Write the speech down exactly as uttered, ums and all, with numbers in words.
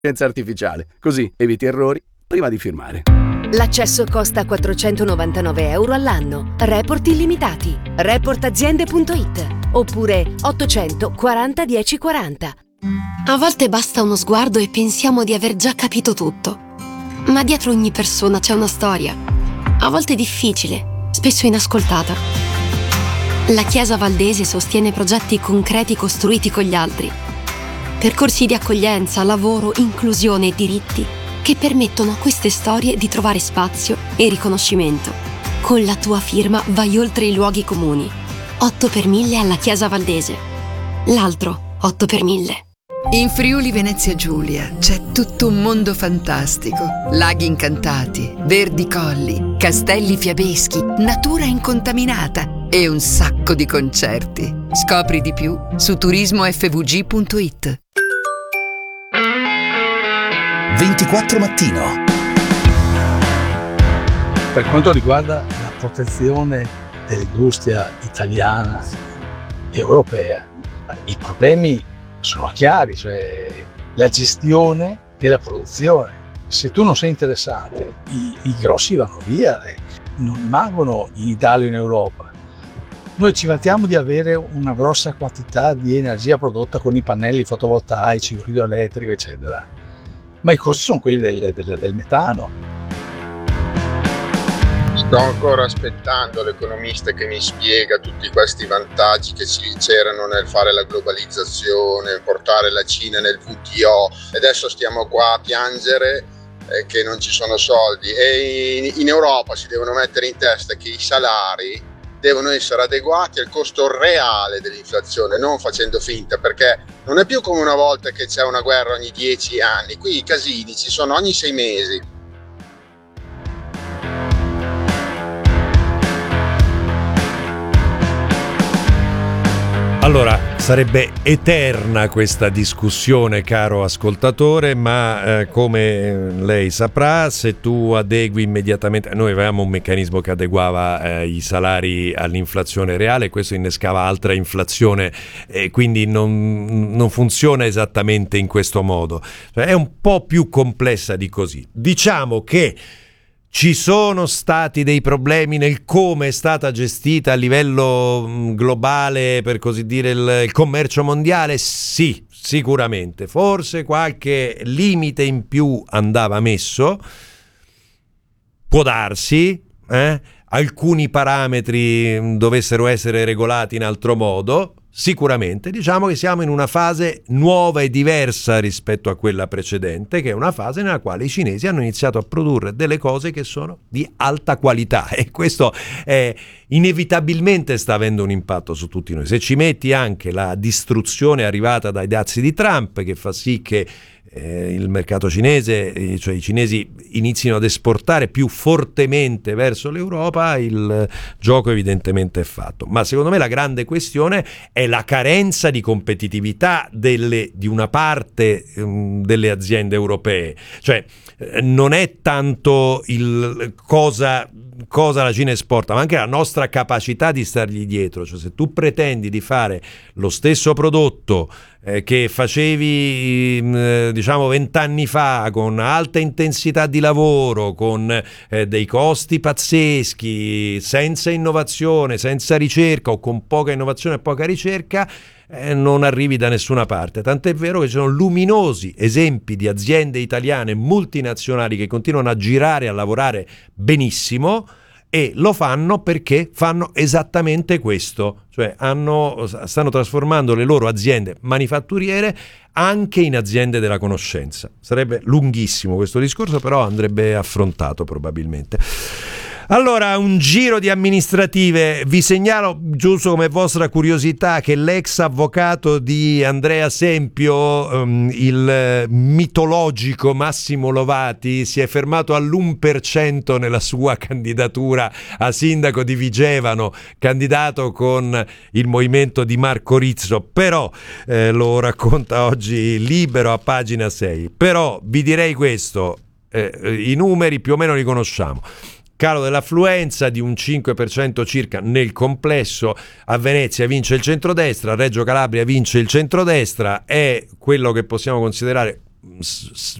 artificiale, così eviti errori prima di firmare. L'accesso costa quattrocentonovantanove euro all'anno. Report illimitati. report aziende punto it oppure ottocento quaranta dieci quaranta. A volte basta uno sguardo e pensiamo di aver già capito tutto. Ma dietro ogni persona c'è una storia. A volte difficile, spesso inascoltata. La Chiesa Valdese sostiene progetti concreti costruiti con gli altri. Percorsi di accoglienza, lavoro, inclusione e diritti che permettono a queste storie di trovare spazio e riconoscimento. Con la tua firma vai oltre i luoghi comuni. otto per mille alla Chiesa Valdese. L'altro otto per mille. In Friuli Venezia Giulia c'è tutto un mondo fantastico. Laghi incantati, verdi colli, castelli fiabeschi, natura incontaminata e un sacco di concerti. Scopri di più su turismo effe vu gi punto it. ventiquattro Mattino. Per quanto riguarda la protezione dell'industria italiana e europea, i problemi sono chiari, cioè la gestione della produzione. Se tu non sei interessato, i, i grossi vanno via, eh, non rimangono in Italia o in Europa. Noi ci vantiamo di avere una grossa quantità di energia prodotta con i pannelli fotovoltaici, il idroelettrico, eccetera. Ma i costi sono quelli del, del, del metano. Sto ancora aspettando l'economista che mi spiega tutti questi vantaggi che ci c'erano nel fare la globalizzazione, portare la Cina nel vu ti o, e adesso stiamo qua a piangere eh, che non ci sono soldi. E in, in Europa si devono mettere in testa che i salari devono essere adeguati al costo reale dell'inflazione, non facendo finta, perché non è più come una volta che c'è una guerra ogni dieci anni, qui i casini ci sono ogni sei mesi. Allora, sarebbe eterna questa discussione, caro ascoltatore, ma eh, come lei saprà, se tu adegui immediatamente... Noi avevamo un meccanismo che adeguava eh, i salari all'inflazione reale, questo innescava altra inflazione, e quindi non, non funziona esattamente in questo modo. Cioè, è un po' più complessa di così. Diciamo che ci sono stati dei problemi nel come è stata gestita a livello globale, per così dire, il, il commercio mondiale? Sì, sicuramente. Forse qualche limite in più andava messo, può darsi, eh? Alcuni parametri dovessero essere regolati in altro modo. Sicuramente, diciamo che siamo in una fase nuova e diversa rispetto a quella precedente, che è una fase nella quale i cinesi hanno iniziato a produrre delle cose che sono di alta qualità, e questo è, inevitabilmente sta avendo un impatto su tutti noi. Se ci metti anche la distruzione arrivata dai dazi di Trump, che fa sì che eh, il mercato cinese, eh, cioè i cinesi inizino ad esportare più fortemente verso l'Europa, il gioco evidentemente è fatto. Ma secondo me la grande questione è la carenza di competitività delle, di una parte um, delle aziende europee. Cioè eh, non è tanto il cosa cosa la Cina esporta, ma anche la nostra capacità di stargli dietro. Cioè, se tu pretendi di fare lo stesso prodotto eh, che facevi eh, diciamo vent'anni fa, con alta intensità di lavoro, con eh, dei costi pazzeschi, senza innovazione, senza ricerca, o con poca innovazione e poca ricerca, eh, non arrivi da nessuna parte. Tant'è vero che ci sono luminosi esempi di aziende italiane multinazionali che continuano a girare e a lavorare benissimo, e lo fanno perché fanno esattamente questo, cioè hanno, stanno trasformando le loro aziende manifatturiere anche in aziende della conoscenza. Sarebbe lunghissimo questo discorso, però andrebbe affrontato probabilmente. Allora, un giro di amministrative. Vi segnalo, giusto come vostra curiosità, che l'ex avvocato di Andrea Sempio, um, il mitologico Massimo Lovati, si è fermato all'uno per cento nella sua candidatura a sindaco di Vigevano, candidato con il movimento di Marco Rizzo, però eh, lo racconta oggi Libero a pagina sei. Però vi direi questo, eh, i numeri più o meno li conosciamo. Calo dell'affluenza di un cinque per cento circa nel complesso. A Venezia vince il centrodestra, a Reggio Calabria vince il centrodestra. È quello che possiamo considerare s-